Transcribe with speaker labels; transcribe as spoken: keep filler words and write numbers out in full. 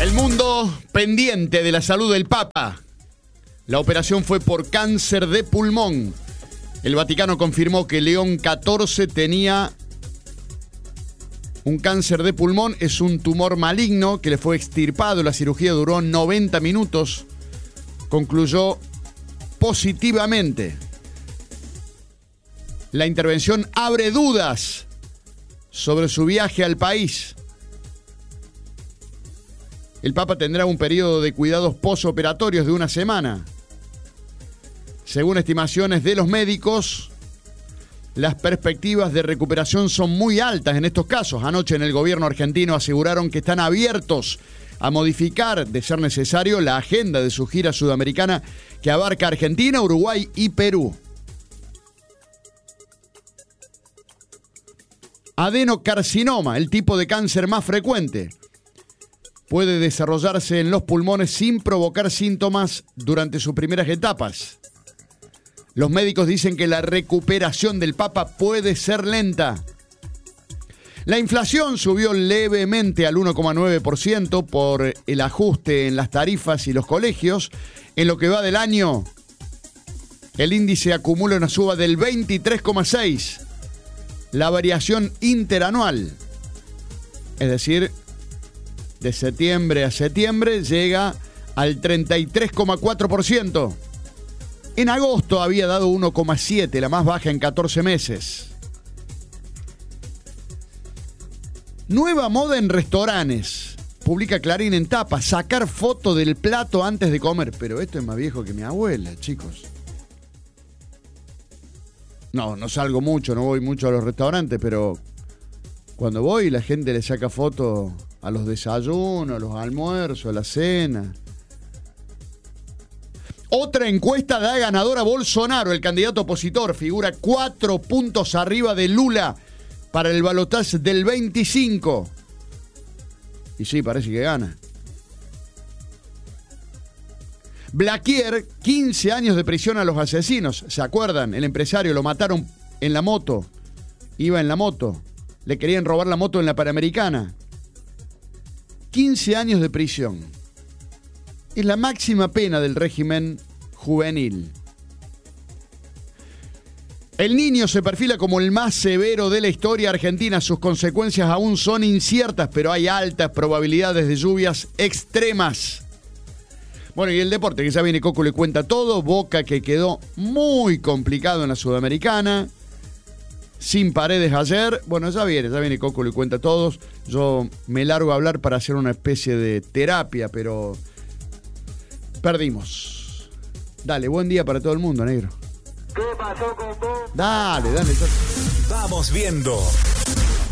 Speaker 1: El mundo pendiente de la salud del Papa. La operación fue por cáncer de pulmón. El Vaticano confirmó que León catorce tenía un cáncer de pulmón. Es un tumor maligno que le fue extirpado. La cirugía duró noventa minutos. Concluyó positivamente. La intervención abre dudas sobre su viaje al país. El Papa tendrá un periodo de cuidados posoperatorios de una semana. Según estimaciones de los médicos, las perspectivas de recuperación son muy altas en estos casos. Anoche en el gobierno argentino aseguraron que están abiertos a modificar, de ser necesario, la agenda de su gira sudamericana que abarca Argentina, Uruguay y Perú. Adenocarcinoma, el tipo de cáncer más frecuente, puede desarrollarse en los pulmones sin provocar síntomas durante sus primeras etapas. Los médicos dicen que la recuperación del Papa puede ser lenta. La inflación subió levemente al uno coma nueve por ciento por el ajuste en las tarifas y los colegios. En lo que va del año, el índice acumula una suba del veintitrés coma seis por ciento. La variación interanual, es decir, de septiembre a septiembre, llega al treinta y tres coma cuatro por ciento. En agosto había dado uno coma siete por ciento, la más baja en catorce meses. Nueva moda en restaurantes. Publica Clarín en tapa, sacar foto del plato antes de comer. Pero esto es más viejo que mi abuela, chicos. No, no salgo mucho, no voy mucho a los restaurantes, pero cuando voy la gente le saca foto a los desayunos, a los almuerzos, a la cena. Otra encuesta da ganador a Bolsonaro. El candidato opositor figura cuatro puntos arriba de Lula para el balotaje del veinticinco. Y sí, parece que gana. Blaquier, quince años de prisión a los asesinos. ¿Se acuerdan? El empresario lo mataron en la moto. Iba en la moto. Le querían robar la moto en la Panamericana. quince años de prisión. Es la máxima pena del régimen juvenil. El Niño se perfila como el más severo de la historia argentina. Sus consecuencias aún son inciertas, pero hay altas probabilidades de lluvias extremas. Bueno, y el deporte, que ya viene Coco, le cuenta todo. Boca, que quedó muy complicado en la Sudamericana, sin Paredes ayer. Bueno, ya viene, ya viene Coco, le cuenta a todos. Yo me largo a hablar para hacer una especie de terapia, pero perdimos. Dale, buen día para todo el mundo, negro.
Speaker 2: ¿Qué pasó con vos?
Speaker 1: Dale, dale. dale.
Speaker 3: Vamos viendo.